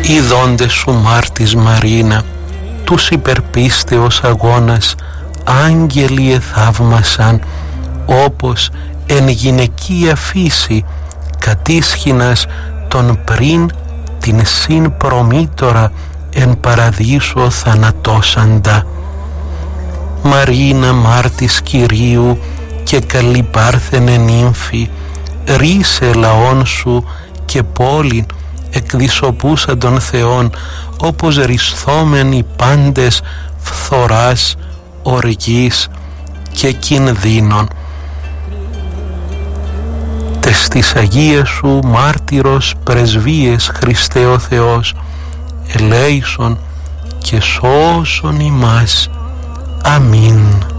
Ιδώντες σου μάρτης Μαρίνα, τους υπερπίστεως αγώνας, άγγελοι εθαύμασαν, όπως εν γυναικεία φύση κατήσχυνας τον πριν την συν προμήτωρα εν παραδείσο θανατώσαντα. Μαρίνα μάρτης Κυρίου και καλή πάρθενε νύμφη, ρίσε λαόν σου και πόλην εκδισοπούσα των Θεών, όπως ρισθόμενοι πάντες φθοράς, οργής και κινδύνων. Τες της Αγίας σου μάρτυρος πρεσβείες Χριστέ ο Θεός, ελέησον και σώσον ημάς. Αμήν.